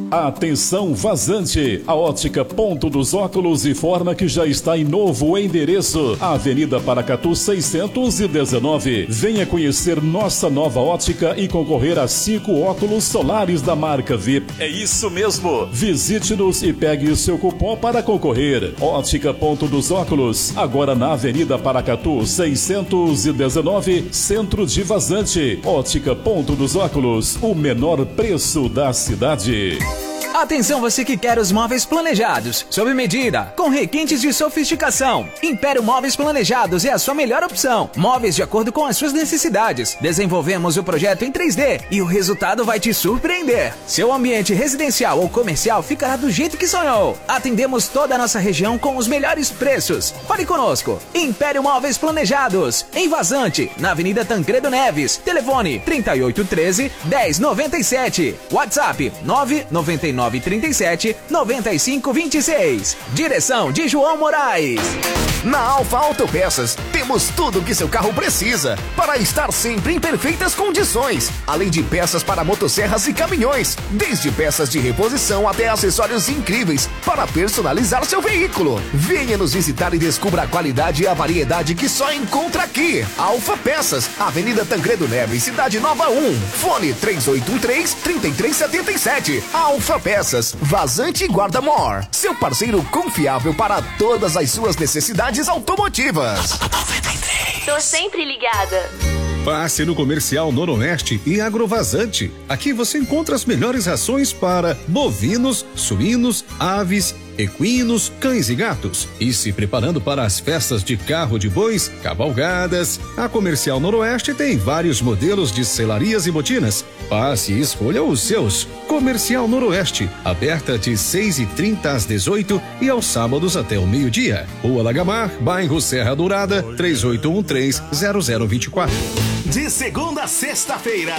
Atenção Vazante, a ótica Ponto dos Óculos informa que já está em novo endereço, Avenida Paracatu 619. Venha conhecer nossa nova ótica e concorrer a 5 óculos solares da marca VIP. É isso mesmo, visite-nos e pegue o seu cupom para concorrer. Ótica Ponto dos Óculos, agora na Avenida Paracatu 619, Centro de Vazante. Ótica Ponto dos Óculos, o menor preço da cidade. Atenção você que quer os móveis planejados, sob medida, com requintes de sofisticação. Império Móveis Planejados é a sua melhor opção. Móveis de acordo com as suas necessidades. Desenvolvemos o projeto em 3D e o resultado vai te surpreender. Seu ambiente residencial ou comercial ficará do jeito que sonhou. Atendemos toda a nossa região com os melhores preços. Fale conosco. Império Móveis Planejados, em Vazante, na Avenida Tancredo Neves. Telefone 3813-1097. WhatsApp 99937-9526. Direção de João Moraes. Na Alfa Autopeças, temos tudo o que seu carro precisa para estar sempre em perfeitas condições. Além de peças para motosserras e caminhões, desde peças de reposição até acessórios incríveis para personalizar seu veículo. Venha nos visitar e descubra a qualidade e a variedade que só encontra aqui. Alfa Peças, Avenida Tancredo Neves, Cidade Nova 1. Fone 3813-3377. Alfa Peças, Vazante e Guarda-Mor. Seu parceiro confiável para todas as suas necessidades automotivas. 93. Tô sempre ligada. Passe no Comercial Noroeste e Agrovazante. Aqui você encontra as melhores rações para bovinos, suínos, aves, equinos, cães e gatos. E se preparando para as festas de carro de bois, cavalgadas, a Comercial Noroeste tem vários modelos de selarias e botinas. Passe e escolha os seus. Comercial Noroeste, aberta de 6h30 às 18 e aos sábados até o meio-dia. Rua Lagamar, bairro Serra Dourada, 3813-0024. De segunda a sexta-feira,